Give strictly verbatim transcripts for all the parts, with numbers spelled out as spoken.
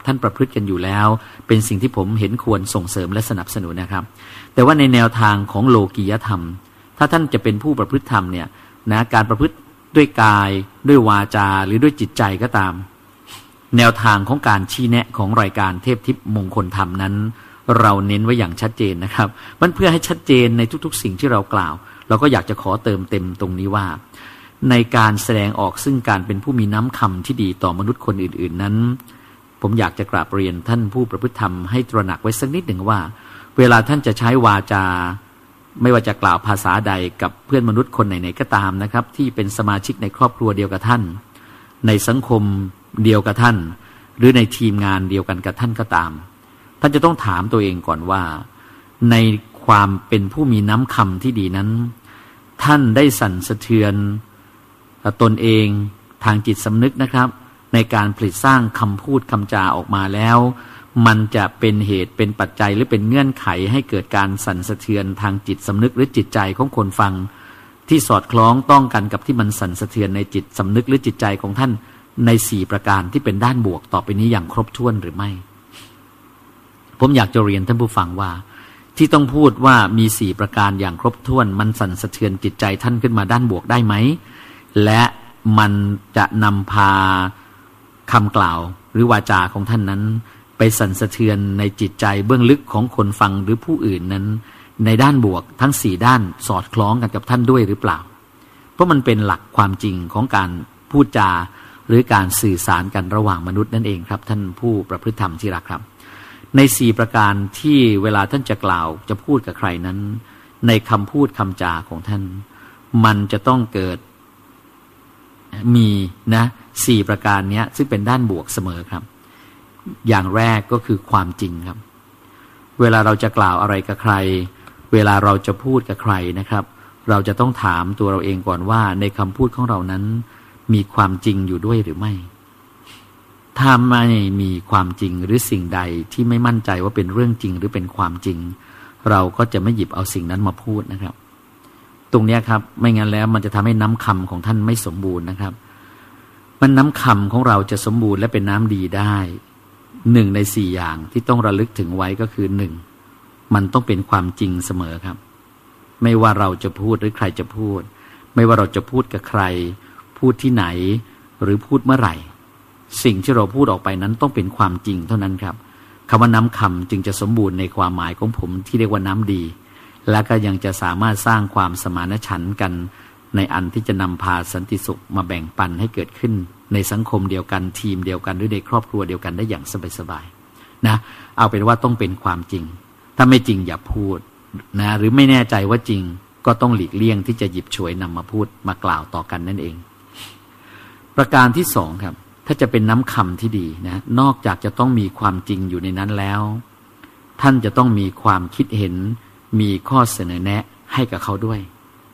ท่านประพฤติกันอยู่แล้วเป็นสิ่งที่ผมเห็นควรส่งเสริมและสนับสนุนนะครับแต่ว่าในแนวทางของโลกียธรรมถ้าท่านจะเป็นผู้ประพฤติธรรมเนี่ยนะการประพฤติด้วยกายด้วยวาจาหรือด้วยจิตใจก็ตามแนวทางของการชี้แนะของรายการเทพทิพย์มงคลธรรมนั้นเราเน้นไว้อย่างชัดเจนนะครับมันเพื่อให้ชัดเจนในทุกๆสิ่งที่เรากล่าวเราก็อยากจะขอเติมเต็มตรงนี้ว่าในการแสดงออกซึ่งการเป็นผู้มีน้ำคำที่ดีต่อมนุษย์คนอื่นๆนั้นผมอยากจะกราบเรียนท่านผู้ประพฤติธรรมให้ตระหนักไว้สักนิดหนึ่งว่าเวลาท่านจะใช้วาจาไม่ว่าจะกล่าวภาษาใดกับเพื่อนมนุษย์คนไหนๆก็ตามนะครับที่เป็นสมาชิกในครอบครัวเดียวกับท่านในสังคมเดียวกับท่านหรือในทีมงานเดียวกันกับท่านก็ตามท่านจะต้องถามตัวเองก่อนว่าในความเป็นผู้มีน้ำคำที่ดีนั้นท่านได้สั่นสะเทือนตนเองทางจิตสำนึกนะครับในการผลิตสร้างคำพูดคำจาออกมาแล้วมันจะเป็นเหตุเป็นปัจจัยหรือเป็นเงื่อนไขให้เกิดการสั่นสะเทือนทางจิตสำนึกหรือจิตใจของคนฟังที่สอดคล้องต้องกันกับที่มันสั่นสะเทือนในจิตสำนึกหรือจิตใจของท่านในสี่ประการที่เป็นด้านบวกต่อไปนี้อย่างครบถ้วนหรือไม่ผมอยากจะเรียนท่านผู้ฟังว่าที่ต้องพูดว่ามีสี่ประการอย่างครบถ้วนมันสั่นสะเทือนจิตใจท่านขึ้นมาด้านบวกได้ไหมและมันจะนำพาคำกล่าวหรือวาจาของท่านนั้นไปสั่นสะเทือนในจิตใจเบื้องลึกของคนฟังหรือผู้อื่นนั้นในด้านบวกทั้งสี่ด้านสอดคล้องกันกับท่านด้วยหรือเปล่าเพราะมันเป็นหลักความจริงของการพูดจาหรือการสื่อสารกันระหว่างมนุษย์นั่นเองครับท่านผู้ประพฤติธรรมที่รักครับในสี่ประการที่เวลาท่านจะกล่าวจะพูดกับใครนั้นในคำพูดคำจาของท่านมันจะต้องเกิดมีนะสี่ประการนี้ซึ่งเป็นด้านบวกเสมอครับอย่างแรกก็คือความจริงครับเวลาเราจะกล่าวอะไรกับใครเวลาเราจะพูดกับใครนะครับเราจะต้องถามตัวเราเองก่อนว่าในคำพูดของเรานั้นมีความจริงอยู่ด้วยหรือไม่ถ้าไม่มีความจริงหรือสิ่งใดที่ไม่มั่นใจว่าเป็นเรื่องจริงหรือเป็นความจริงเราก็จะไม่หยิบเอาสิ่งนั้นมาพูดนะครับตรงนี้ครับไม่งั้นแล้วมันจะทำให้น้ำคำของท่านไม่สมบูรณ์นะครับมันน้ำคำของเราจะสมบูรณ์และเป็นน้ำดีได้หนึ่งในสี่อย่างที่ต้องระลึกถึงไว้ก็คือหนึ่งมันต้องเป็นความจริงเสมอครับไม่ว่าเราจะพูดหรือใครจะพูดไม่ว่าเราจะพูดกับใครพูดที่ไหนหรือพูดเมื่อไหร่สิ่งที่เราพูดออกไปนั้นต้องเป็นความจริงเท่านั้นครับคำว่าน้ำคำจึงจะสมบูรณ์ในความหมายของผมที่เรียกว่าน้ำดีและก็ยังจะสามารถสร้างความสมานฉันท์กันในอันที่จะนำพาสันติสุขมาแบ่งปันให้เกิดขึ้นในสังคมเดียวกันทีมเดียวกันหรือในครอบครัวเดียวกันได้อย่างสบายๆนะเอาเป็นว่าต้องเป็นความจริงถ้าไม่จริงอย่าพูดนะหรือไม่แน่ใจว่าจริงก็ต้องหลีกเลี่ยงที่จะหยิบฉวยนำมาพูดมากล่าวต่อกันนั่นเองประการที่สองครับถ้าจะเป็นน้ำคำที่ดีนะนอกจากจะต้องมีความจริงอยู่ในนั้นแล้วท่านจะต้องมีความคิดเห็นมีข้อเสนอแนะให้กับเขาด้วย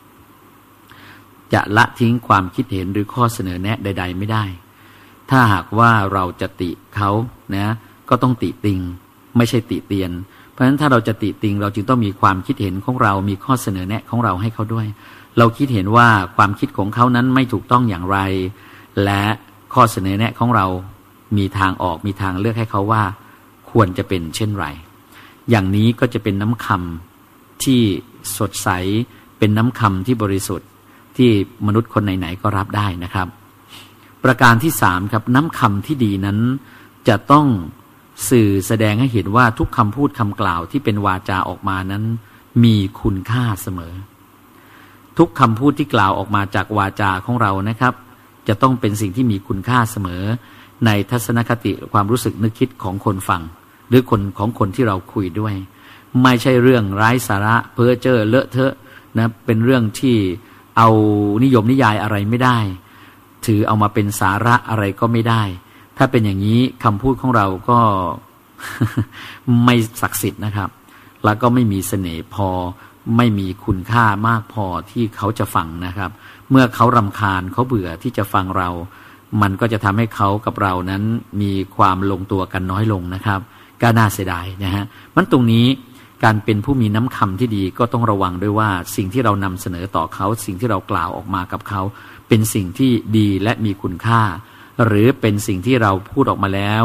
จะละทิ้งความคิดเห็นหรือข้อเสนอแนะใดๆไม่ได้ถ้าหากว่าเราจะติเขานะก็ต้องติติงไม่ใช่ติเตียนเพราะฉะนั้นถ้าเราจะติติงเราจึงต้องมีความคิดเห็นของเรามีข้อเสนอแนะของเราให้เขาด้วยเราคิดเห็นว่าความคิดของเขานั้นไม่ถูกต้องอย่างไรและข้อเสนอแนะของเรามีทางออกมีทางเลือกให้เขาว่าควรจะเป็นเช่นไรอย่างนี้ก็จะเป็นน้ำคำที่สดใสเป็นน้ำคำที่บริสุทธิ์ที่มนุษย์คนไหนๆก็รับได้นะครับประการที่สามครับน้ำคำที่ดีนั้นจะต้องสื่อแสดงให้เห็นว่าทุกคำพูดคำกล่าวที่เป็นวาจาออกมานั้นมีคุณค่าเสมอทุกคำพูดที่กล่าวออกมาจากวาจาของเรานะครับจะต้องเป็นสิ่งที่มีคุณค่าเสมอในทัศนคติความรู้สึกนึกคิดของคนฟังหรือคนของคนที่เราคุยด้วยไม่ใช่เรื่องไร้สาระเพ้อเจ้อเลอะเทอะนะเป็นเรื่องที่เอานิยมนิยายอะไรไม่ได้ถือเอามาเป็นสาระอะไรก็ไม่ได้ถ้าเป็นอย่างนี้คำพูดของเราก็ ไม่ศักดิ์สิทธิ์นะครับแล้วก็ไม่มีเสน่ห์พอไม่มีคุณค่ามากพอที่เขาจะฟังนะครับเมื่อเขารำคาญเขาเบื่อที่จะฟังเรามันก็จะทำให้เขากับเรานั้นมีความลงตัวกันน้อยลงนะครับก็น่าเสียดายนะฮะมันตรงนี้การเป็นผู้มีน้ำคำที่ดีก็ต้องระวังด้วยว่าสิ่งที่เรานำเสนอต่อเขาสิ่งที่เรากล่าวออกมากับเขาเป็นสิ่งที่ดีและมีคุณค่าหรือเป็นสิ่งที่เราพูดออกมาแล้ว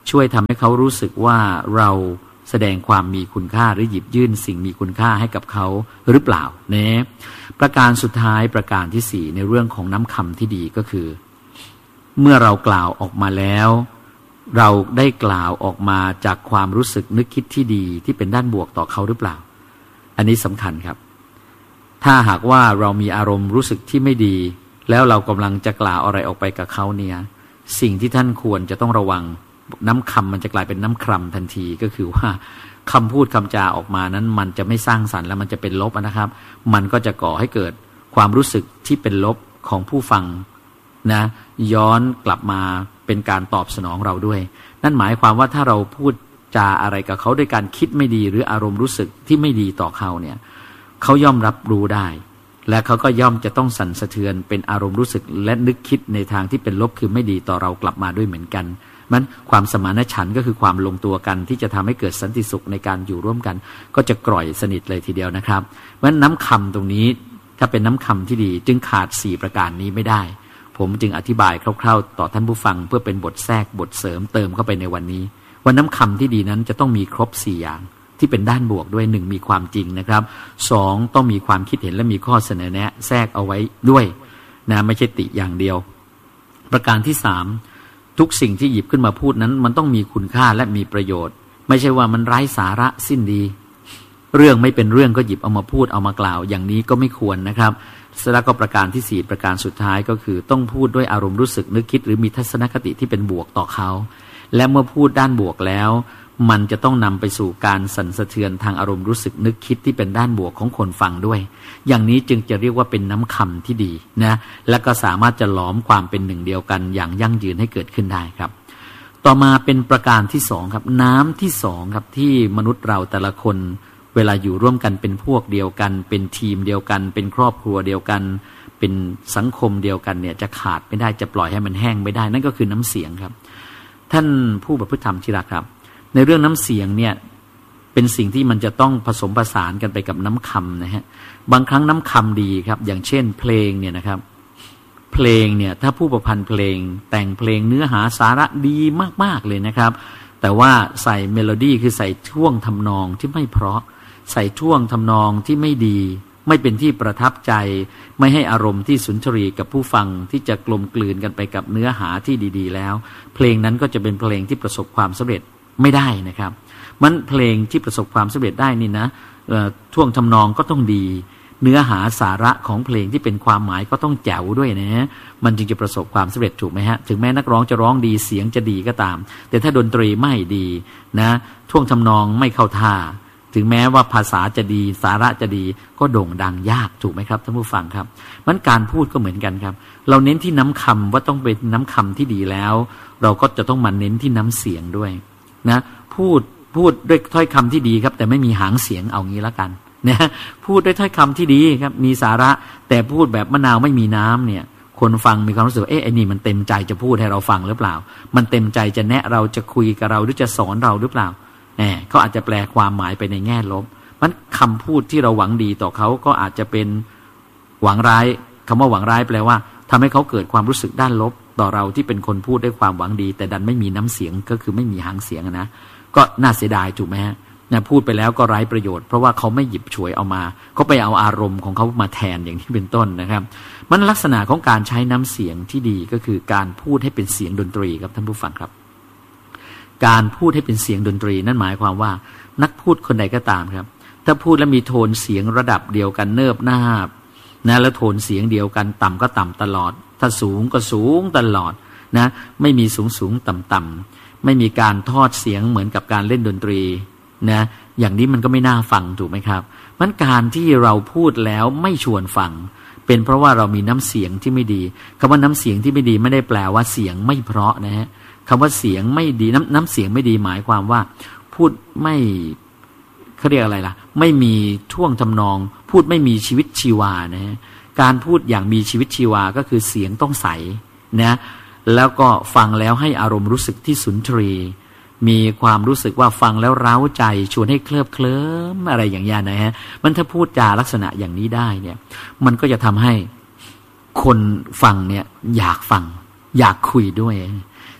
ช่วยทำให้เขารู้สึกว่าเราแสดงความมีคุณค่าหรือหยิบยื่นสิ่งมีคุณค่าให้กับเขาหรือเปล่าเนี่ยประการสุดท้ายประการที่สี่ในเรื่องของน้ำคำที่ดีก็คือเมื่อเรากล่าวออกมาแล้วเราได้กล่าวออกมาจากความรู้สึกนึกคิดที่ดีที่เป็นด้านบวกต่อเขาหรือเปล่าอันนี้สำคัญครับถ้าหากว่าเรามีอารมณ์รู้สึกที่ไม่ดีแล้วเรากำลังจะกล่าวอะไรออกไปกับเขาเนี่ยสิ่งที่ท่านควรจะต้องระวังน้ำคำมันจะกลายเป็นน้ำคร่ำทันทีก็คือว่าคำพูดคำจาออกมานั้นมันจะไม่สร้างสรรค์แล้วมันจะเป็นลบนะครับมันก็จะก่อให้เกิดความรู้สึกที่เป็นลบของผู้ฟังนะย้อนกลับมาเป็นการตอบสนองเราด้วยนั่นหมายความว่าถ้าเราพูดจาอะไรกับเขาด้วยการคิดไม่ดีหรืออารมณ์รู้สึกที่ไม่ดีต่อเขาเนี่ยเขาย่อมรับรู้ได้และเขาก็ย่อมจะต้องสั่นสะเทือนเป็นอารมณ์รู้สึกและนึกคิดในทางที่เป็นลบคือไม่ดีต่อเรากลับมาด้วยเหมือนกันมันความสมานฉันท์ก็คือความลงตัวกันที่จะทำให้เกิดสันติสุขในการอยู่ร่วมกันก็จะกร่อยสนิทเลยทีเดียวนะครับเพราะฉะนั้นน้ำคำตรงนี้ถ้าเป็นน้ำคำที่ดีจึงขาดสี่ประการนี้ไม่ได้ผมจึงอธิบายคร่าวๆต่อท่านผู้ฟังเพื่อเป็นบทแทรกบทเสริมเติมเข้าไปในวันนี้ว่าน้ำคำที่ดีนั้นจะต้องมีครบสี่อย่างที่เป็นด้านบวกด้วยหนึ่งมีความจริงนะครับสองต้องมีความคิดเห็นและมีข้อเสนอแนะแทรกเอาไว้ด้วยนะไม่ใช่ติอย่างเดียวประการที่สามทุกสิ่งที่หยิบขึ้นมาพูดนั้นมันต้องมีคุณค่าและมีประโยชน์ไม่ใช่ว่ามันไร้สาระสิ้นดีเรื่องไม่เป็นเรื่องก็หยิบเอามาพูดเอามากล่าวอย่างนี้ก็ไม่ควรนะครับแล้วก็ประการที่สี่ประการสุดท้ายก็คือต้องพูดด้วยอารมณ์รู้สึกนึกคิดหรือมีทัศนคติที่เป็นบวกต่อเขาและเมื่อพูดด้านบวกแล้วมันจะต้องนำไปสู่การสั่นสะเทือนทางอารมณ์รู้สึกนึกคิดที่เป็นด้านบวกของคนฟังด้วยอย่างนี้จึงจะเรียกว่าเป็นน้ำคำที่ดีนะและก็สามารถจะหลอมความเป็นหนึ่งเดียวกันอย่างยั่งยืนให้เกิดขึ้นได้ครับต่อมาเป็นประการที่สองครับน้ำที่สองครับที่มนุษย์เราแต่ละคนเวลาอยู่ร่วมกันเป็นพวกเดียวกันเป็นทีมเดียวกันเป็นครอบครัวเดียวกันเป็นสังคมเดียวกันเนี่ยจะขาดไม่ได้จะปล่อยให้มันแห้งไม่ได้นั่นก็คือน้ำเสียงครับท่านผู้ประพฤติธรรมที่รักครับในเรื่องน้ำเสียงเนี่ยเป็นสิ่งที่มันจะต้องผสมผสานกันไปกับน้ำคำนะฮะบางครั้งน้ำคำดีครับอย่างเช่นเพลงเนี่ยนะครับเพลงเนี่ยถ้าผู้ประพันธ์เพลงแต่งเพลงเนื้อหาสาระดีมากๆเลยนะครับแต่ว่าใส่เมโลดี้คือใส่ท่วงทำนองที่ไม่เพราะใส่ท่วงทำนองที่ไม่ดีไม่เป็นที่ประทับใจไม่ให้อารมณ์ที่สุนทรีกับผู้ฟังที่จะกลมกลืนกันไปกับเนื้อหาที่ดีๆแล้วเพลงนั้นก็จะเป็นเพลงที่ประสบความสำเร็จไม่ได้นะครับมันเพลงที่ประสบความสำเร็จได้นี่นะท่วงทำนองก็ต้องดีเนื้อหาสาระของเพลงที่เป็นความหมายก็ต้องแจ๋วด้วยนะมันจึงจะประสบความสำเร็จถูกไหมฮะถึงแม้นักร้องจะร้องดีเสียงจะดีก็ตามแต่ถ้าดนตรีไม่ดีนะท่วงทำนองไม่เข้าท่าถึงแม้ว่าภาษาจะดีสาระจะดีก็โด่งดังยากถูกไหมครับท่านผู้ฟังครับมันการพูดก็เหมือนกันครับเราเน้นที่น้ำคำว่าต้องเป็นน้ำคำที่ดีแล้วเราก็จะต้องมาเน้นที่น้ำเสียงด้วยนะพูดพูดด้วยถ้อยคำที่ดีครับแต่ไม่มีหางเสียงเอางี้ละกันนะพูดด้วยถ้อยคำที่ดีครับมีสาระแต่พูดแบบมะนาวไม่มีน้ำเนี่ยคนฟังมีความรู้สึกเอ๊ะไอ้นี่มันเต็มใจจะพูดให้เราฟังหรือเปล่ามันเต็มใจจะแนะเราจะคุยกับเราหรือจะสอนเราหรือเปล่าแหมเขาอาจจะแปลความหมายไปในแง่ลบมันคำพูดที่เราหวังดีต่อเขาก็อาจจะเป็นหวังร้ายคำว่าหวังร้ายแปลว่าทำให้เขาเกิดความรู้สึกด้านลบต่อเราที่เป็นคนพูดด้วยความหวังดีแต่ดันไม่มีน้ำเสียงก็คือไม่มีหางเสียงนะก็น่าเสียดายถูกไหมฮะนะพูดไปแล้วก็ไร้ประโยชน์เพราะว่าเขาไม่หยิบฉวยเอามาเขาไปเอาอารมณ์ของเขามาแทนอย่างที่เป็นต้นนะครับมันลักษณะของการใช้น้ำเสียงที่ดีก็คือการพูดให้เป็นเสียงดนตรีครับท่านผู้ฟังครับการพูดให้เป็นเสียงดนตรีนั่นหมายความว่านักพูดคนใดก็ตามครับถ้าพูดแล้วมีโทนเสียงระดับเดียวกันเนิบนาบนะแล้วโทนเสียงเดียวกันต่ำก็ต่ำตลอดถ้าสูงก็สูงตลอดนะไม่มีสูงสูงต่ำต่ำไม่มีการทอดเสียงเหมือนกับการเล่นดนตรีนะอย่างนี้มันก็ไม่น่าฟังถูกไหมครับมันการที่เราพูดแล้วไม่ชวนฟังเป็นเพราะว่าเรามีน้ำเสียงที่ไม่ดีคำว่าน้ำเสียงที่ไม่ดีไม่ได้แปลว่าเสียงไม่เพราะนะฮะคำว่าเสียงไม่ดีน้ำน้ำเสียงไม่ดีหมายความว่าพูดไม่เขาเรียกอะไรล่ะไม่มีท่วงทำนองพูดไม่มีชีวิตชีวานะฮะการพูดอย่างมีชีวิตชีวาก็คือเสียงต้องใสนะแล้วก็ฟังแล้วให้อารมณ์รู้สึกที่สุนทรีมีความรู้สึกว่าฟังแล้วเร้าใจชวนให้เคลิบเคลิ้มอะไรอย่างนี้นะฮะมันถ้าพูดจาลักษณะอย่างนี้ได้เนี่ยมันก็จะทำให้คนฟังเนี่ยอยากฟังอยากคุยด้วย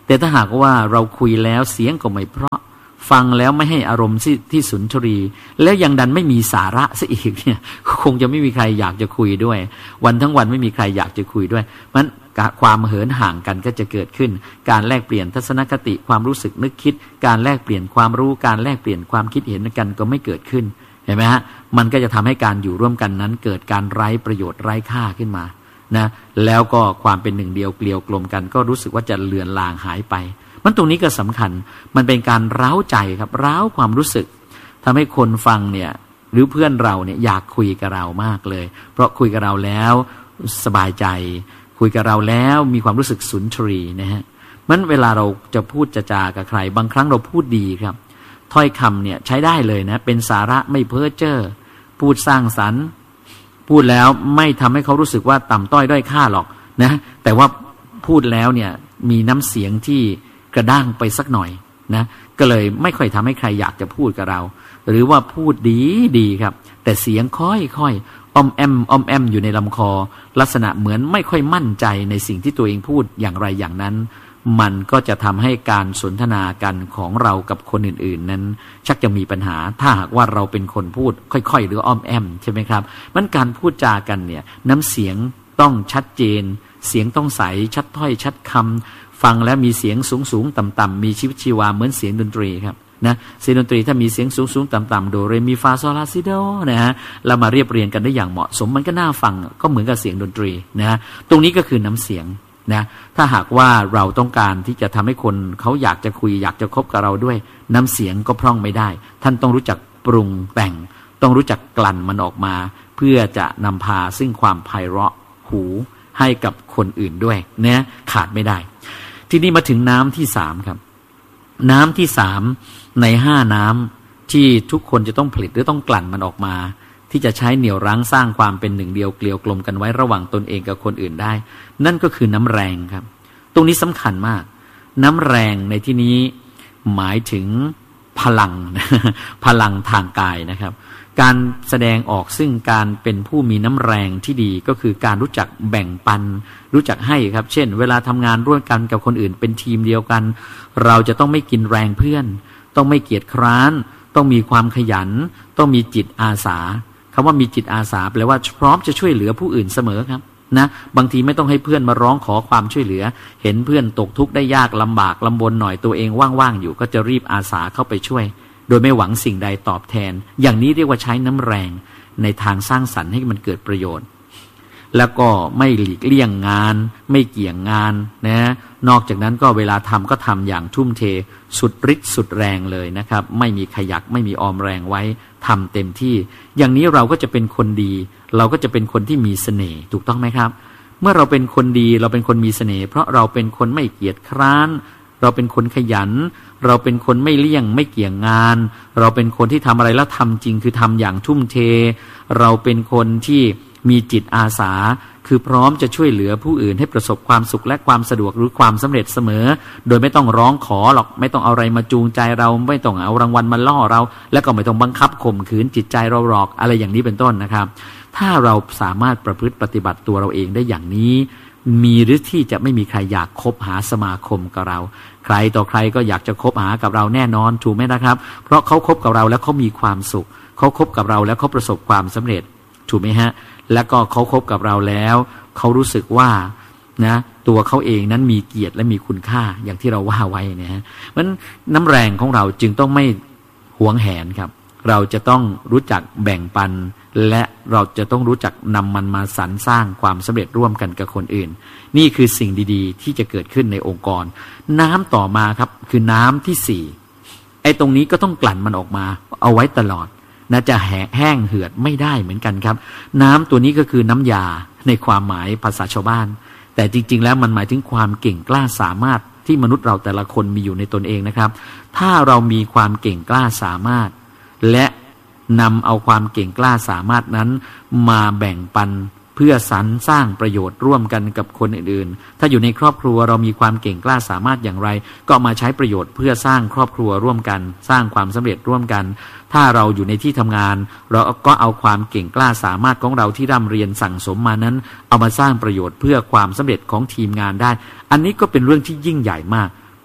แต่ถ้าหากว่าเราคุยแล้วเสียงก็ไม่เพราะฟังแล้วไม่ให้อารมณ์ที่ที่สุนทรีแล้วยังดันไม่มีสาระซะอีกเนี่ยคงจะไม่มีใครอยากจะคุยด้วยวันทั้งวันไม่มีใครอยากจะคุยด้วยมันความเหินห่างกันก็จะเกิดขึ้นการแลกเปลี่ยนทัศนคติความรู้สึกนึกคิดการแลกเปลี่ยนความรู้การแลกเปลี่ยนความคิดเห็นกันก็ไม่เกิดขึ้นเห็นไหมฮะมันก็จะทำให้การอยู่ร่วมกันนั้นเกิดการไร้ประโยชน์ไร้ค่าขึ้นมานะแล้วก็ความเป็นหนึ่งเดียวเกลียวกลมกันก็รู้สึกว่าจะเลือนลางหายไปมันตรงนี้ก็สำคัญมันเป็นการเร้าใจครับเร้าความรู้สึกทำให้คนฟังเนี่ยหรือเพื่อนเราเนี่ยอยากคุยกับเรามากเลยเพราะคุยกับเราแล้วสบายใจคุยกับเราแล้วมีความรู้สึกสุนทรีนะฮะมันเวลาเราจะพูดจะจากับใครบางครั้งเราพูดดีครับถ้อยคำเนี่ยใช้ได้เลยนะเป็นสาระไม่เพ้อเจ้อพูดสร้างสรรค์พูดแล้วไม่ทำให้เขารู้สึกว่าต่ำต้อยด้อยค่าหรอกนะแต่ว่าพูดแล้วเนี่ยมีน้ำเสียงที่กระด้างไปสักหน่อยนะก็เลยไม่ค่อยทำให้ใครอยากจะพูดกับเราหรือว่าพูดดีดีครับแต่เสียงค่อยค่อยอ้อมแอมอ้อมแอมอยู่ในลำคอลักษณะเหมือนไม่ค่อยมั่นใจในสิ่งที่ตัวเองพูดอย่างไรอย่างนั้นมันก็จะทำให้การสนทนากันของเรากับคนอื่นๆนั้นชักจะมีปัญหาถ้าหากว่าเราเป็นคนพูดค่อยๆหรืออ้อมแอมใช่ไหมครับมันการพูดจากันเนี่ยน้ำเสียงต้องชัดเจนเสียงต้องใสชัดถ้อยชัดคำฟังแล้วมีเสียงสูงสูงต่ำต่ำมีชีวิตชีวาเหมือนเสียงดนตรีครับนะเสียงดนตรีถ้ามีเสียงสูงสูงต่ำต่ำโดเรมีฟาโซลาซิโดนะฮะเรามาเรียบเรียงกันได้อย่างเหมาะสมมันก็น่าฟังก็เหมือนกับเสียงดนตรีนะตรงนี้ก็คือน้ำเสียงนะถ้าหากว่าเราต้องการที่จะทำให้คนเขาอยากจะคุยอยากจะคบกับเราด้วยน้ำเสียงก็พร่องไม่ได้ท่านต้องรู้จักปรุงแต่งต้องรู้จักกลั่นมันออกมาเพื่อจะนำพาซึ่งความไพเราะหูให้กับคนอื่นด้วยนะขาดไม่ได้ทีนี้มาถึงน้ำที่สามครับน้ำที่สามในห้าน้ำที่ทุกคนจะต้องผลิตหรือต้องกลั่นมันออกมาที่จะใช้เหนี่ยวรั้งสร้างความเป็นหนึ่งเดียวเกลียวกลมกันไว้ระหว่างตนเองกับคนอื่นได้นั่นก็คือน้ำแรงครับตรงนี้สำคัญมากน้ำแรงในที่นี้หมายถึงพลัง พลังทางกายนะครับการแสดงออกซึ่งการเป็นผู้มีน้ำแรงที่ดีก็คือการรู้จักแบ่งปันรู้จักให้ครับเช่นเวลาทำงานร่วมกันกับคนอื่นเป็นทีมเดียวกันเราจะต้องไม่กินแรงเพื่อนต้องไม่เกียจคร้านต้องมีความขยันต้องมีจิตอาสาคำว่ามีจิตอาสาแปลว่าพร้อมจะช่วยเหลือผู้อื่นเสมอครับนะบางทีไม่ต้องให้เพื่อนมาร้องขอความช่วยเหลือเห็นเพื่อนตกทุกข์ได้ยากลำบากลำบนหน่อยตัวเองว่างๆอยู่ก็จะรีบอาสาเข้าไปช่วยโดยไม่หวังสิ่งใดตอบแทนอย่างนี้เรียกว่าใช้น้ำแรงในทางสร้างสรรค์ให้มันเกิดประโยชน์แล้วก็ไม่หลีกเลี่ยงงานไม่เกี่ยงงานนะนอกจากนั้นก็เวลาทำก็ทำอย่างทุ่มเทสุดฤทธิ์สุดแรงเลยนะครับไม่มีขยักไม่มีออมแรงไว้ทำเต็มที่อย่างนี้เราก็จะเป็นคนดีเราก็จะเป็นคนที่มีเสน่ห์ถูกต้องไหมครับเมื่อเราเป็นคนดีเราเป็นคนมีเสน่ห์เพราะเราเป็นคนไม่เกียจคร้านเราเป็นคนขยันเราเป็นคนไม่เลี่ยงไม่เกี่ยงงานเราเป็นคนที่ทำอะไรแล้วทำจริงคือทำอย่างทุ่มเทเราเป็นคนที่มีจิตอาสาคือพร้อมจะช่วยเหลือผู้อื่นให้ประสบความสุขและความสะดวกหรือความสำเร็จเสมอโดยไม่ต้องร้องขอหรอกไม่ต้องเอาอะไรมาจูงใจเราไม่ต้องเอารางวัลมาล่อเราและก็ไม่ต้องบังคับข่มขืนจิตใจเราหรอกอะไรอย่างนี้เป็นต้นนะครับถ้าเราสามารถประพฤติปฏิบัติตัวเราเองได้อย่างนี้มีหรือที่จะไม่มีใครอยากคบหาสมาคมกับเราใครต่อใครก็อยากจะคบหากับเราแน่นอนถูกไหมนะครับเพราะเขาคบกับเราแล้วเขามีความสุขเขาคบกับเราแล้วเขาประสบความสำเร็จถูกไหมฮะแล้วก็เขาคบกับเราแล้วเขารู้สึกว่านะตัวเขาเองนั้นมีเกียรติและมีคุณค่าอย่างที่เราว่าไว้นะฮะเพราะฉะนั้นน้ำแรงของเราจึงต้องไม่หวงแหนครับเราจะต้องรู้จักแบ่งปันและเราจะต้องรู้จักนำมันมาสรรสร้างความสำเร็จร่วมกันกับคนอื่นนี่คือสิ่งดีๆที่จะเกิดขึ้นในองค์กรน้ำต่อมาครับคือน้ำที่สี่ไอ้ตรงนี้ก็ต้องกลั่นมันออกมาเอาไว้ตลอดนะจะแห้งเหือดไม่ได้เหมือนกันครับน้ำตัวนี้ก็คือน้ำยาในความหมายภาษาชาวบ้านแต่จริงๆแล้วมันหมายถึงความเก่งกล้าสามารถที่มนุษย์เราแต่ละคนมีอยู่ในตนเองนะครับถ้าเรามีความเก่งกล้าสามารถและนำเอาความเก่งกล้าสามารถนั้นมาแบ่งปันเพื่อสรรสร้างประโยชน์ร่วมกันกับคนอื่นๆถ้าอยู่ในครอบครัวเรามีความเก่งกล้าสามารถอย่างไรก็มาใช้ประโยชน์เพื่อสร้างครอบครัวร่วมกันสร้างความสำเร็จร่วมกันถ้าเราอยู่ในที่ทำงานเราก็เอาความเก่งกล้าสามารถของเราที่ร่ำเรียนสั่งสมมานั้นเอามาสร้างประโยชน์เพื่อความสำเร็จของทีมงานได้อันนี้ก็เป็นเรื่องที่ยิ่งใหญ่มาก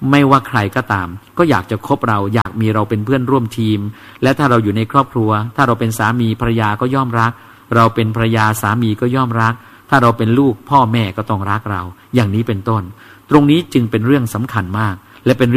ไม่ว่าใครก็ตามก็อยากจะคบเราอยากมีเราเป็นเพื่อนร่วมทีมและถ้าเราอยู่ในครอบครัวถ้าเราเป็นสามีภรรยาก็ย่อมรักเราเป็นภรรยาสามีก็ย่อมรักถ้าเราเป็นลูกพ่อแม่ก็ต้องรักเราอย่างนี้เป็นต้นตรงนี้จึงเป็นเรื่องสำคัญมากและเป็น